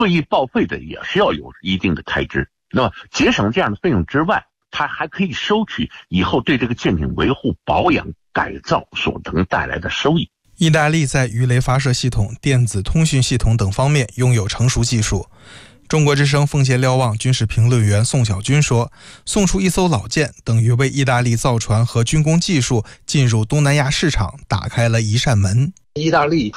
退役报废的也是要有一定的开支。那么节省这样的费用之外，它还可以收取以后对这个舰艇维护、保养、改造所能带来的收益。 意大利在鱼雷发射系统、电子通讯系统等方面拥有成熟技术。中国之声奉献瞭望军事评论员宋小军说，送出一艘老舰等于为意大利造船和军工技术进入东南亚市场打开了一扇门。 意大利